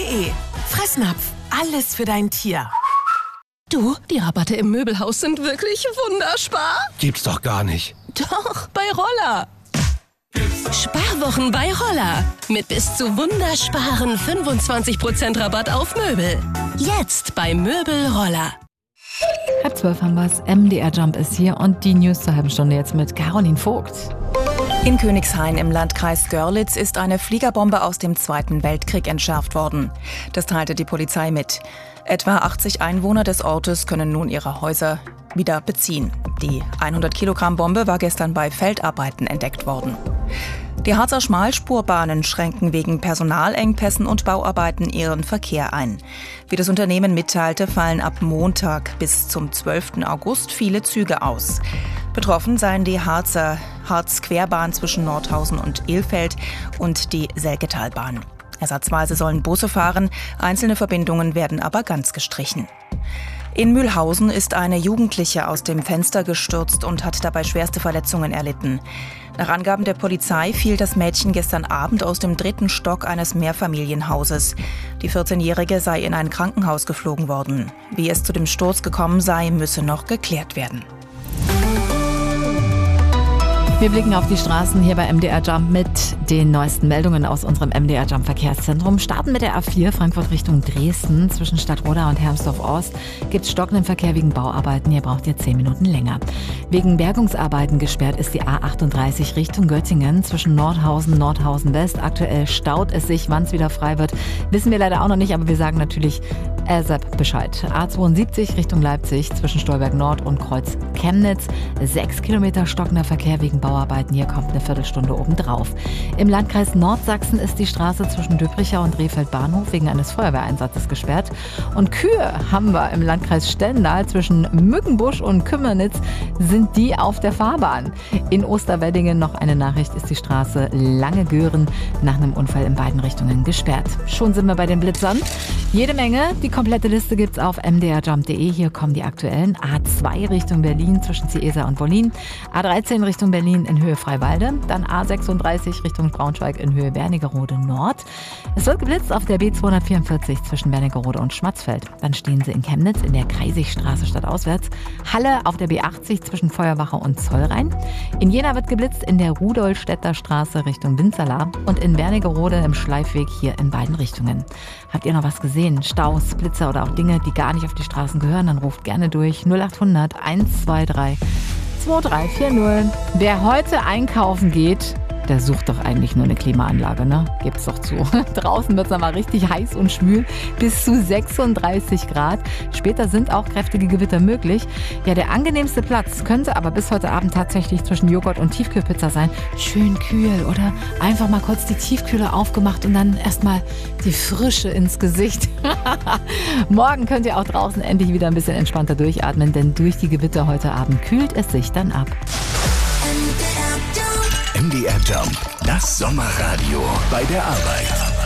mdr-jump.de. Fressnapf, alles für dein Tier. Du, die Rabatte im Möbelhaus sind wirklich wunderspar. Gibt's doch gar nicht. Doch, bei Roller. Sparwochen bei Roller. Mit bis zu wundersparen 25% Rabatt auf Möbel. Jetzt bei Möbel Roller. 11:30 haben wir's. MDR Jump ist hier und die News zur halben Stunde jetzt mit Caroline Vogt. In Königshain im Landkreis Görlitz ist eine Fliegerbombe aus dem Zweiten Weltkrieg entschärft worden. Das teilte die Polizei mit. Etwa 80 Einwohner des Ortes können nun ihre Häuser wieder beziehen. Die 100-Kilogramm-Bombe war gestern bei Feldarbeiten entdeckt worden. Die Harzer Schmalspurbahnen schränken wegen Personalengpässen und Bauarbeiten ihren Verkehr ein. Wie das Unternehmen mitteilte, fallen ab Montag bis zum 12. August viele Züge aus. Betroffen seien die Harzer Harz-Querbahn zwischen Nordhausen und Ilfeld und die Selgetalbahn. Ersatzweise sollen Busse fahren, einzelne Verbindungen werden aber ganz gestrichen. In Mühlhausen ist eine Jugendliche aus dem Fenster gestürzt und hat dabei schwerste Verletzungen erlitten. Nach Angaben der Polizei fiel das Mädchen gestern Abend aus dem 3. Stock eines Mehrfamilienhauses. Die 14-Jährige sei in ein Krankenhaus geflogen worden. Wie es zu dem Sturz gekommen sei, müsse noch geklärt werden. Wir blicken auf die Straßen hier bei MDR Jump mit den neuesten Meldungen aus unserem MDR Jump Verkehrszentrum. Starten mit der A4 Frankfurt Richtung Dresden. Zwischen Stadtroda und Hermsdorf-Ost gibt es stockenden Verkehr wegen Bauarbeiten. Hier braucht ihr 10 Minuten länger. Wegen Bergungsarbeiten gesperrt ist die A38 Richtung Göttingen. Zwischen Nordhausen West. Aktuell staut es sich. Wann es wieder frei wird, wissen wir leider auch noch nicht. Aber wir sagen natürlich ASAP Bescheid. A72 Richtung Leipzig zwischen Stolberg Nord und Kreuz Chemnitz. 6 Kilometer stockender Verkehr wegen Bauarbeiten. Hier kommt eine Viertelstunde obendrauf. Im Landkreis Nordsachsen ist die Straße zwischen Döbricher und Rehfeld Bahnhof wegen eines Feuerwehreinsatzes gesperrt. Und Kühe haben wir im Landkreis Stendal zwischen Mückenbusch und Kümmernitz sind die auf der Fahrbahn. In Osterweddingen noch eine Nachricht, ist die Straße Lange-Göhren nach einem Unfall in beiden Richtungen gesperrt. Schon sind wir bei den Blitzern. Jede Menge. Die komplette Liste gibt's auf mdrjump.de. Hier kommen die aktuellen. A2 Richtung Berlin zwischen Ciesa und Wollin. A13 Richtung Berlin in Höhe Freiwalde. Dann A36 Richtung Braunschweig in Höhe Wernigerode Nord. Es wird geblitzt auf der B244 zwischen Wernigerode und Schmatzfeld. Dann stehen sie in Chemnitz in der Kreisigstraße stadtauswärts. Halle auf der B80 zwischen Feuerwache und Zollrhein. In Jena wird geblitzt in der Rudolstädter Straße Richtung Winzerla. Und in Wernigerode im Schleifweg hier in beiden Richtungen. Habt ihr noch was gesehen? Staus, Blitzer oder auch Dinge, die gar nicht auf die Straßen gehören? Dann ruft gerne durch 0800 123 2340. Wer heute einkaufen geht, der sucht doch eigentlich nur eine Klimaanlage, ne? Gibt's doch zu. Draußen wird's dann mal richtig heiß und schwül, bis zu 36 Grad. Später sind auch kräftige Gewitter möglich. Ja, der angenehmste Platz könnte aber bis heute Abend tatsächlich zwischen Joghurt und Tiefkühlpizza sein. Schön kühl, oder? Einfach mal kurz die Tiefkühle aufgemacht und dann erstmal die Frische ins Gesicht. Morgen könnt ihr auch draußen endlich wieder ein bisschen entspannter durchatmen, denn durch die Gewitter heute Abend kühlt es sich dann ab. MDR Jump, das Sommerradio bei der Arbeit.